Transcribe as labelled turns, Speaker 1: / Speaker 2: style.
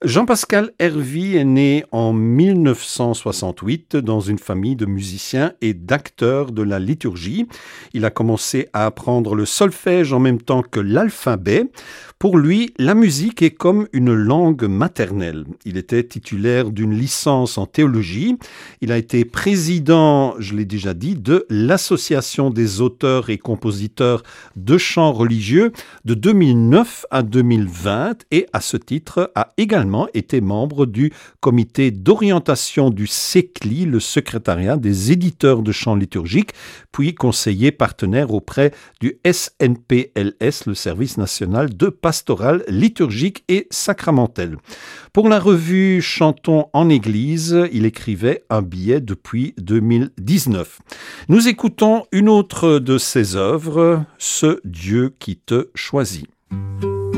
Speaker 1: Jean-Pascal Hervy est né en 1968 dans une famille de musiciens et d'acteurs de la liturgie. Il a commencé à apprendre le solfège en même temps que l'alphabet. Pour lui, la musique est comme une langue maternelle. Il était titulaire d'une licence en théologie. Il a été président, je l'ai déjà dit, de l'Association des auteurs et compositeurs de chants religieux de 2009 à 2020 et à ce titre a également était membre du comité d'orientation du SECLI, le secrétariat des éditeurs de chants liturgiques, puis conseiller partenaire auprès du SNPLS, le service national de pastoral liturgique et sacramentel. Pour la revue Chantons en Église, il écrivait un billet depuis 2019. Nous écoutons une autre de ses œuvres, Ce Dieu qui te choisit.